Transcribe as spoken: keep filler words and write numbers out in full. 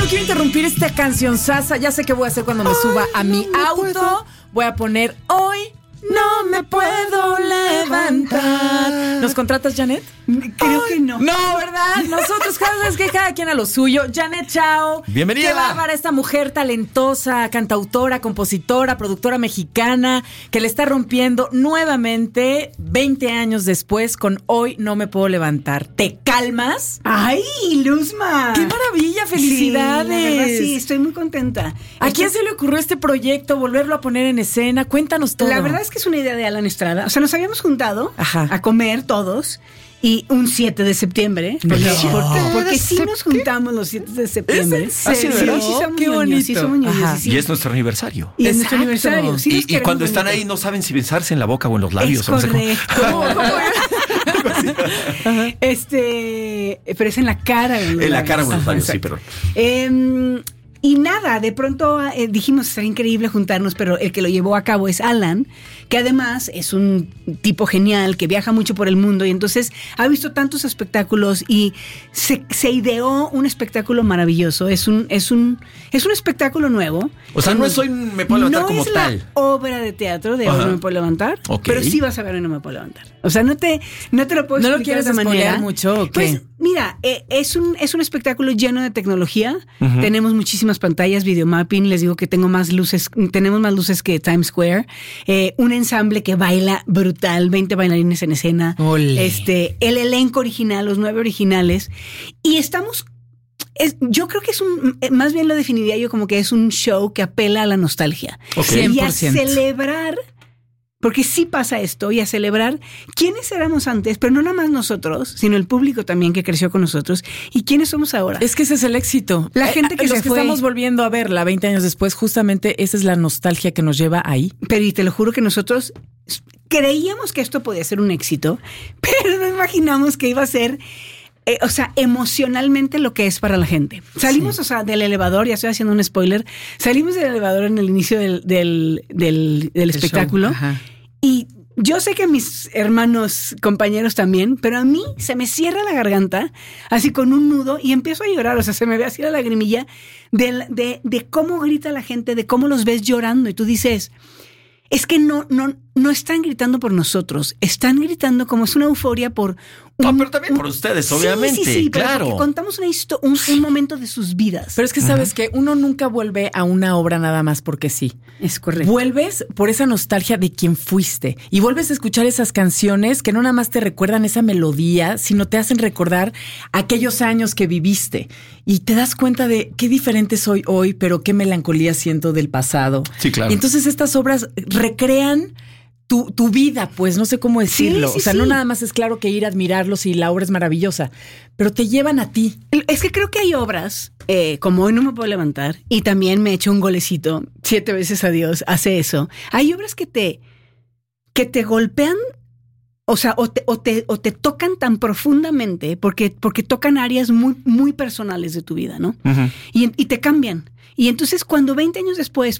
no quiero interrumpir esta canción sasa. Ya sé qué voy a hacer cuando me Ay, suba a mi no auto. Puedo. Voy a poner hoy no me puedo levantar. ¿Nos contratas, Janet? Creo Ay, que no. No, ¿verdad? Nosotros cada vez que cada quien a lo suyo. Janet Chao. Bienvenida. Qué bárbara esta mujer talentosa, cantautora, compositora, productora mexicana, que le está rompiendo nuevamente veinte años después con Hoy no me puedo levantar. ¿Te calmas? ¡Ay, Luzma! ¡Qué maravilla! ¡Felicidades! Sí, la verdad, sí, estoy muy contenta. ¿A quién se le ocurrió este proyecto? ¿Volverlo a poner en escena? Cuéntanos todo. La verdad es que es una idea de Alan Estrada. O sea, nos habíamos juntado Ajá. a comer todos. Y un siete de septiembre. Porque, no. porque, porque sí nos juntamos los siete de septiembre. ¿Es en serio? Sí, sí somos Qué ñoños, bonito. sí somos ñoños, sí, sí. Y es nuestro aniversario. Y es Exacto. nuestro aniversario. Sí, y, y cuando están bonito. ahí no saben si besarse en la boca o en los labios. Es o no sé cómo. correcto. ¿Cómo, cómo era? Este, pero es en la cara. En, en la cara o en los labios, sí, pero... Eh, Y nada, de pronto eh, dijimos, sería increíble juntarnos, pero el que lo llevó a cabo es Alan, que además es un tipo genial, que viaja mucho por el mundo y entonces ha visto tantos espectáculos y se, se ideó un espectáculo maravilloso. Es un, es un, es un espectáculo nuevo. O sea, no es Hoy me puedo levantar no como es tal. La obra de teatro de Hoy no me puedo levantar, Okay. pero sí vas a ver Hoy no me puedo levantar. O sea, no te, no te lo puedo ¿No lo explicar quieres de manera. spoilear mucho o qué? Pues mira, eh, es un, es un espectáculo lleno de tecnología. Uh-huh. Tenemos muchísimas pantallas, videomapping. Les digo que tengo más luces, tenemos más luces que Times Square. Eh, un ensamble que baila brutal, veinte bailarines en escena. Olé. Este, el elenco original, los nueve originales. Y estamos... Es, yo creo que es un, más bien lo definiría yo como que es un show que apela a la nostalgia. Okay. cien por ciento. Y a celebrar, porque sí pasa esto, y a celebrar quiénes éramos antes, pero no nada más nosotros, sino el público también que creció con nosotros, y quiénes somos ahora. Es que ese es el éxito. La gente que Los se que fue. estamos volviendo a verla veinte años después, justamente esa es la nostalgia que nos lleva ahí. Pero y te lo juro que nosotros creíamos que esto podía ser un éxito, pero no imaginamos que iba a ser... Eh, o sea, emocionalmente lo que es para la gente. Salimos, sí. o sea, del elevador, ya estoy haciendo un spoiler, salimos del elevador en el inicio del, del, del, del espectáculo y yo sé que mis hermanos, compañeros también, pero a mí se me cierra la garganta así con un nudo y empiezo a llorar, o sea, se me ve así la lagrimilla de, de, de cómo grita la gente, de cómo los ves llorando y tú dices... Es que no, no, no están gritando por nosotros, están gritando como es una euforia por... Un, no, pero también un, por ustedes, obviamente, sí, sí, sí, claro. Pero contamos una histo- un, un momento de sus vidas. Pero es que sabes uh-huh. que uno nunca vuelve a una obra nada más porque sí. Es correcto. Vuelves por esa nostalgia de quien fuiste y vuelves a escuchar esas canciones que no nada más te recuerdan esa melodía, sino te hacen recordar aquellos años que viviste y te das cuenta de qué diferente soy hoy, pero qué melancolía siento del pasado. Sí, claro. Y entonces estas obras recrean tu, tu vida, pues no sé cómo decirlo. Sí, sí, o sea, sí. no nada más es claro que ir a admirarlos y la obra es maravillosa, pero te llevan a ti. Es que creo que hay obras, eh, como Hoy no me puedo levantar, y también me he hecho un golecito, siete veces a Dios, hace eso. Hay obras que te, que te golpean, o sea, o te, o te, o te tocan tan profundamente, porque, porque tocan áreas muy, muy personales de tu vida, ¿no? Uh-huh. Y, y te cambian. Y entonces cuando veinte años después